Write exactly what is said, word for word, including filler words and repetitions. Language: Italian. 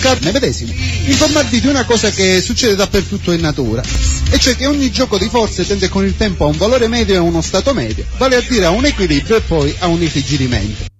me medesimo, informarvi di una cosa che succede dappertutto in natura, e cioè che ogni gioco di forze tende con il tempo a un valore medio e a uno stato medio, vale a dire a un equilibrio e poi a un irrigidimento.